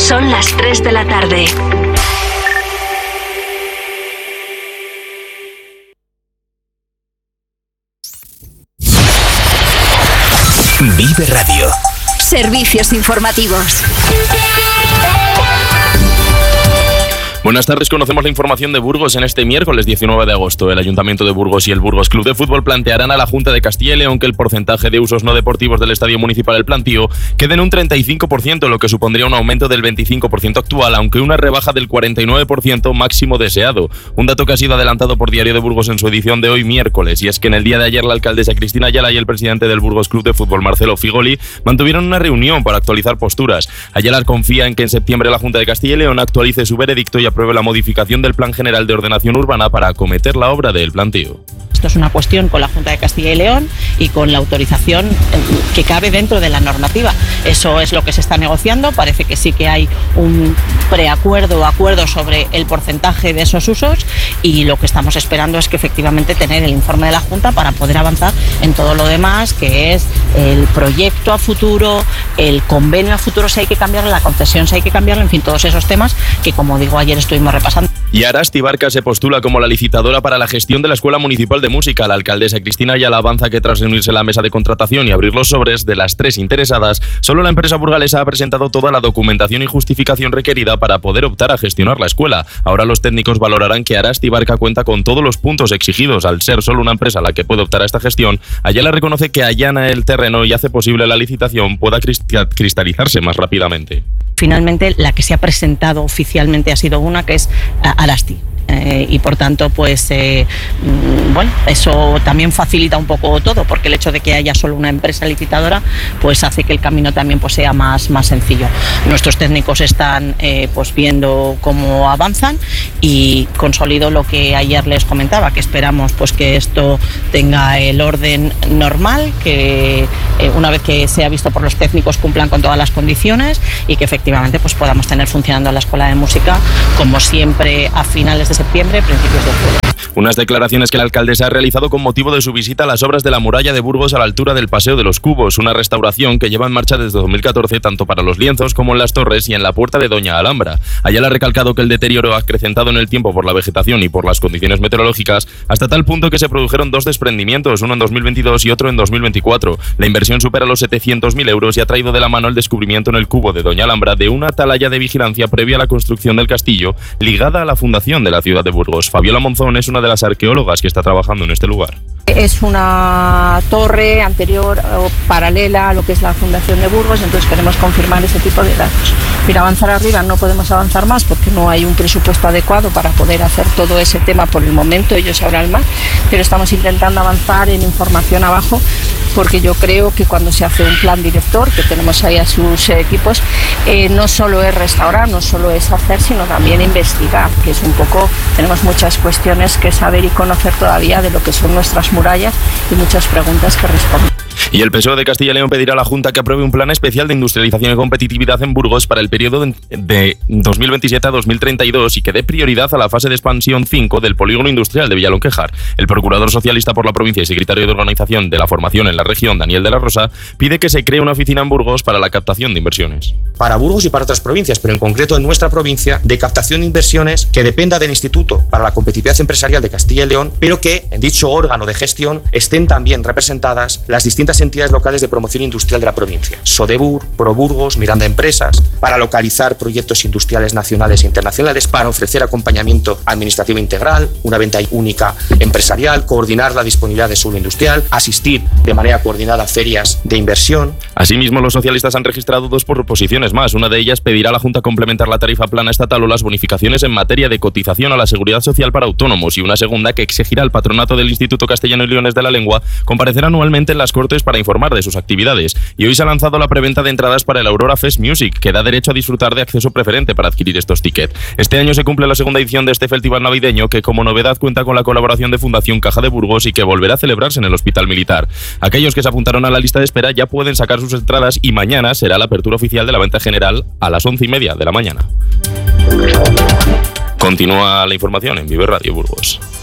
Son las 3 de la tarde. Vive Radio. Servicios informativos. Buenas tardes, conocemos la información de Burgos en este miércoles 19 de agosto. El Ayuntamiento de Burgos y el Burgos Club de Fútbol plantearán a la Junta de Castilla y León que el porcentaje de usos no deportivos del Estadio Municipal El Plantío quede en un 35%, lo que supondría un aumento del 25% actual, aunque una rebaja del 49% máximo deseado. Un dato que ha sido adelantado por Diario de Burgos en su edición de hoy miércoles, y es que en el día de ayer la alcaldesa Cristina Ayala y el presidente del Burgos Club de Fútbol, Marcelo Figoli, mantuvieron una reunión para actualizar posturas. Ayala confía en que en septiembre la Junta de Castilla y León actualice su veredicto y apruebe la modificación del Plan General de Ordenación Urbana para acometer la obra del Plantío. Esto es una cuestión con la Junta de Castilla y León y con la autorización que cabe dentro de la normativa. Eso es lo que se está negociando. Parece que sí que hay un preacuerdo o acuerdo sobre el porcentaje de esos usos, y lo que estamos esperando es que efectivamente tener el informe de la Junta para poder avanzar en todo lo demás, que es el proyecto a futuro, el convenio a futuro si hay que cambiarlo, la concesión si hay que cambiarlo, en fin, todos esos temas que, como digo, ayer estuvimos repasando. Y Arasti Barca se postula como la licitadora para la gestión de la Escuela Municipal de Música. La alcaldesa Cristina Ayala avanza que tras reunirse la mesa de contratación y abrir los sobres de las 3 interesadas, solo la empresa burgalesa ha presentado toda la documentación y justificación requerida para poder optar a gestionar la escuela. Ahora los técnicos valorarán que Arasti Barca cuenta con todos los puntos exigidos. Al ser solo una empresa la que puede optar a esta gestión, Ayala reconoce que allana el terreno y hace posible la licitación pueda cristalizarse más rápidamente. Finalmente, la que se ha presentado oficialmente ha sido una, que es Arasti. Y por tanto, pues bueno, eso también facilita un poco todo, porque el hecho de que haya solo una empresa licitadora pues hace que el camino también pues sea más sencillo. Nuestros técnicos están pues viendo cómo avanzan, y consolido lo que ayer les comentaba, que esperamos pues que esto tenga el orden normal, que una vez que sea visto por los técnicos cumplan con todas las condiciones, y que efectivamente pues podamos tener funcionando la Escuela de Música como siempre a finales de septiembre, principios de octubre. Unas declaraciones que la alcaldesa ha realizado con motivo de su visita a las obras de la muralla de Burgos a la altura del Paseo de los Cubos, una restauración que lleva en marcha desde 2014 tanto para los lienzos como en las torres y en la puerta de Doña Alhambra. Ayala ha recalcado que el deterioro ha acrecentado en el tiempo por la vegetación y por las condiciones meteorológicas, hasta tal punto que se produjeron 2 desprendimientos, uno en 2022 y otro en 2024. La inversión supera los 700.000 euros y ha traído de la mano el descubrimiento en el cubo de Doña Alhambra de una atalaya de vigilancia previa a la construcción del castillo, ligada a la fundación de la ciudad de Burgos. Fabiola Monzón es una de las arqueólogas que está trabajando en este lugar. Es una torre anterior o paralela a lo que es la fundación de Burgos, entonces queremos confirmar ese tipo de datos. Para avanzar arriba no podemos avanzar más porque no hay un presupuesto adecuado para poder hacer todo ese tema por el momento, ellos sabrán más, pero estamos intentando avanzar en información abajo, porque yo creo que cuando se hace un plan director, que tenemos ahí a sus equipos, no solo es restaurar, no solo es hacer, sino también investigar, que es un poco, tenemos muchas cuestiones que saber y conocer todavía de lo que son nuestras murallas y muchas preguntas que responder. Y el PSOE de Castilla y León pedirá a la Junta que apruebe un plan especial de industrialización y competitividad en Burgos para el periodo de 2027 a 2032 y que dé prioridad a la fase de expansión 5 del polígono industrial de Villalonquejar. El procurador socialista por la provincia y secretario de organización de la formación en la región, Daniel de la Rosa, pide que se cree una oficina en Burgos para la captación de inversiones. Para Burgos y para otras provincias, pero en concreto en nuestra provincia, de captación de inversiones que dependa del Instituto para la Competitividad Empresarial de Castilla y León, pero que en dicho órgano de gestión estén también representadas las distintas entidades locales de promoción industrial de la provincia, Sodebur, ProBurgos, Miranda Empresas, para localizar proyectos industriales nacionales e internacionales, para ofrecer acompañamiento administrativo integral, una venta única empresarial, coordinar la disponibilidad de suelo industrial, asistir de manera coordinada a ferias de inversión. Asimismo, los socialistas han registrado 2 proposiciones más. Una de ellas pedirá a la Junta complementar la tarifa plana estatal o las bonificaciones en materia de cotización a la seguridad social para autónomos, y una segunda que exigirá al patronato del Instituto Castellano y Leones de la Lengua comparecer anualmente en las Cortes para informar de sus actividades. Y hoy se ha lanzado la preventa de entradas para el Aurora Fest Music, que da derecho a disfrutar de acceso preferente para adquirir estos tickets. Este año se cumple la segunda edición de este festival navideño, que como novedad cuenta con la colaboración de Fundación Caja de Burgos y que volverá a celebrarse en el Hospital Militar. Aquellos que se apuntaron a la lista de espera ya pueden sacar sus entradas y mañana será la apertura oficial de la venta general a las 11:30 de la mañana. Continúa la información en Vive Radio Burgos.